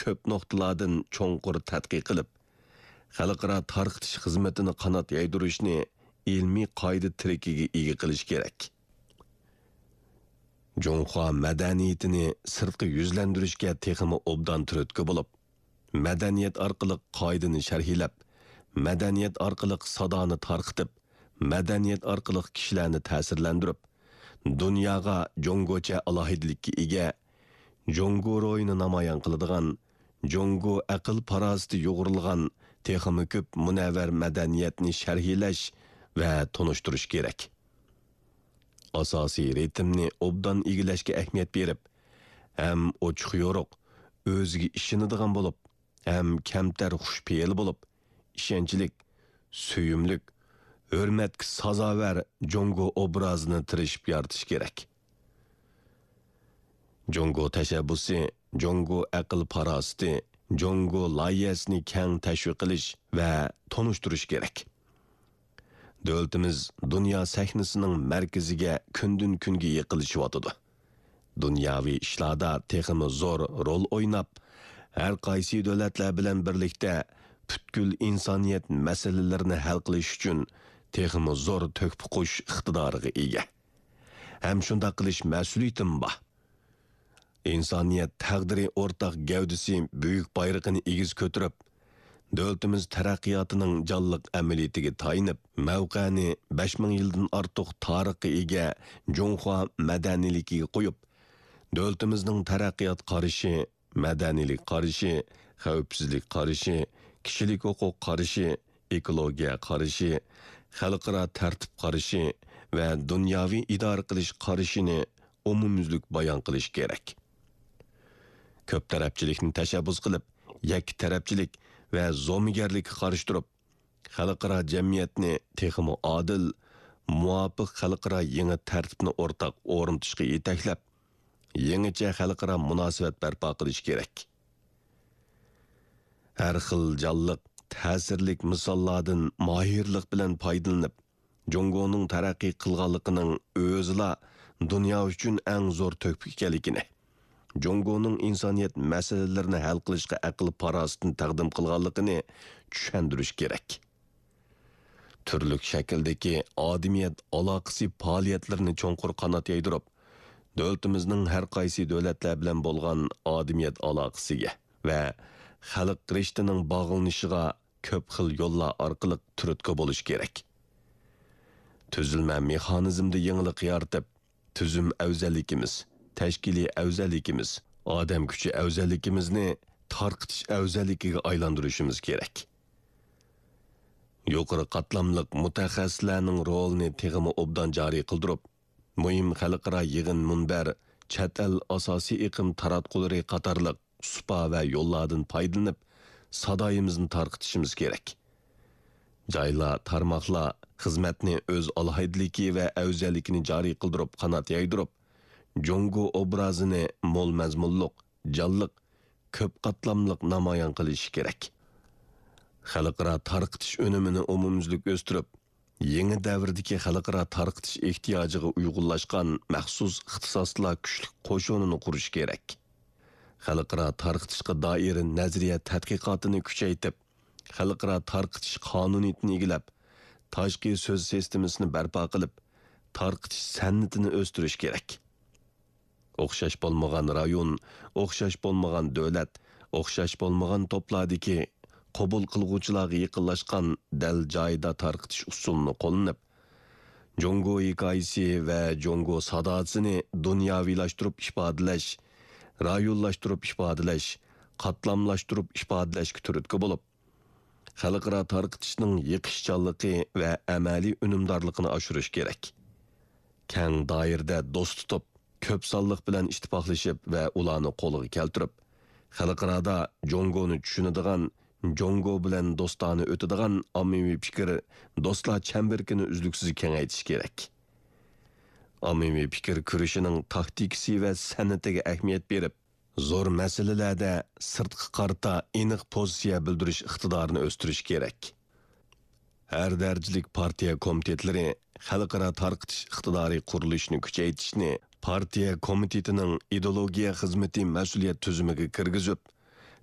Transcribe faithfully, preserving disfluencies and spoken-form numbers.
ko'p nuqtalardan cho'nqur tadqiq qilib, xalqaro tarqitish xizmatini qanot yaydirishni ilmiy qoida tirikiga ega qilish kerak. Jonghua madaniyatini sirtqi yuzlantirishga texmi obdan turtki bo'lib, madaniyat orqali qoidani sharhlab, madaniyat orqali sadoni tarqitib, madaniyat orqali kishilarni ta'sirlantirib, dunyoga Jonggocha alohidlikka ega, Jonggo ro'yini namoyon qiladigan, Jonggo aql parosati yo'g'rilgan texmi ko'p munavvar madaniyatni sharhlash va tonishtirish kerak. Asosiy ritmni obdan egilashga ahamiyat berib, ham ochiq yo'riq, o'ziga ishonadigan bo'lib, ham kamtar xushpeyil bo'lib, ishonchlik, suyumlik, hurmatga sazovar Jonggo obrazini tirishib yaratish kerak. Jonggo tashabbusi, Jonggo aql parosati, Jonggo loyihasini keng tashviq qilish va tonishtirish kerak. Davlatimiz dunyo sahnasining markaziga kundan kunga yiqilishyotidi. Dunyoviy ishlarda texmi zo'r rol o'ynab, har qaysi davlatlar bilan birlikda butkul insoniyat masalalarini hal qilish uchun texmi zo'r to'kpi qo'sh iqtidoriga ega. Ham shunda qilish mas'uliyatim bor. İnsaniyet taqdiri o'rtaq gavdisi büyük bayrog'ini egiz ko'tarib, davlatimiz taraqqiyotning jonliq amaliyatiga tayinib, mavqani besh ming yildan ortiq tarixga ega Jonghua madaniyligiga qo'yib, davlatimizning taraqqiyot qarishi, madaniylik qarishi, xavfsizlik qarishi, kishilik huquq qarishi, ekologiya qarishi, xalqaro tartib qarishi va dunyoviy idora qilish qarishini umumyuzlik bayon qilish kerak. Ko'p tarafchilikni tashabbus qilib, yakki tarafchilik va zo'migarlikka qarshi turib, xalqaro jamiyatni texmi adil, muvofiq xalqaro yangi tartibni o'rtaq o'rnatishga yetaklab, yangicha xalqaro munosabat barpo qilish kerak. Har xil jonliq, ta'sirlik misollardan mohirlik bilan foydalanib, Jonggoning taraqqiy qilganligining o'zila dunyo uchun eng zo'r to'p ekanligini, Jonggoning insoniyat masalalarini hal qilishga aql parosatini taqdim qilganligini tushuntirish kerak. Turli shakldagi odamiyat aloqasi faoliyatlarini cho'nqur qanot yaydirib, davlatimizning har qaysi davlatlar bilan bo'lgan odamiyat aloqasiga va xalq rishtining bog'lanishiga ko'p xil yo'llar orqali turtki bo'lish kerak. Tuzilma mexanizmda yangilik yaratib, tuzum afzalligimiz, tashkiliy afzalligimiz, odam kuchi afzalligimizni tarqitish afzalligiga aylantirishimiz kerak. Yuqori qatlamliq mutaxassislarning rolini teg'imi obdan joriy qildirib, muhim xalqaro yig'in munbar, chet el asosiy iqlim taratqulari qatorliq supa va yo'llardan foydalanib, sadoyimizni tarqitishimiz kerak. Joylar, tarmoqlar xizmatni o'z alohidligi va afzalligini joriy qildirib, qanot yaydirib, Jonggo obrazini mo'l mazmunliq, jonliq, ko'p qatlamliq namoyon qilish kerak. Xalqaro tarqitish unumini umumyuzlik o'stirib, yangi davrdagi xalqaro tarqitish ehtiyojiga uyg'unlashgan maxsus ixtisoslar kuchli qo'shinini qurish kerak. Xalqaro tarqitishga doir nazariya tadqiqotini kuchaytirib, xalqaro tarqitish qonuniyatini egilab, tashqi so'z sistemasini barpo qilib, tarqitish san'atini o'stirish kerak. O'xshash bo'lmagan rayon, o'xshash bo'lmagan davlat, o'xshash bo'lmagan to'plardagi qabul qilguvchilarga yaqinlashgan dal joyda tarqitish usulini qo'llanib, Jonggo hikoyasi va Jonggo sadosini dunyoviylashtirib ifodalash, rayonlashtirib ifodalash, qatlamlashtirib ifodalashga turtki bo'lib, xalqaro tarqitishning yiqishchanligi va amaliy unumdorligini oshirish kerak. Keng doirada do'st tutib, ko'p sonliq bilan ittifoqlashib va ularni qo'lga keltirib, xalqaroda Jonggoni tushunadigan, Jonggo bilan do'stona o'tadigan ommaviy fikr, do'stlar chamberkini uzluksiz kengaytirish kerak. Ommaviy fikr kurishining taktikasi va san'atiga ahamiyat berib, zo'r masalalarda sirtqi qarta aniq pozitsiya bildirish iqtidorini o'stirish kerak. Har darajalik partiya komitetlari xalqaro tarqitish iqtidori qurilishini kuchaytirishni partiya komitetining ideologiya xizmati mas'uliyat tuzumiga kirgizib,